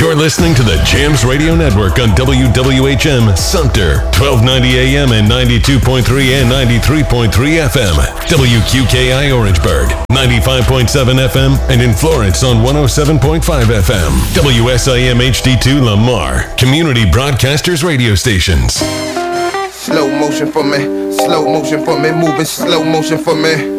You're listening to the Jams Radio Network on WWHM Sumter, 1290 AM and 92.3 and 93.3 FM. WQKI Orangeburg, 95.7 FM, and in Florence on 107.5 FM. WSIM HD2 Lamar, Community Broadcasters Radio Stations. Slow motion for me, moving slow motion for me.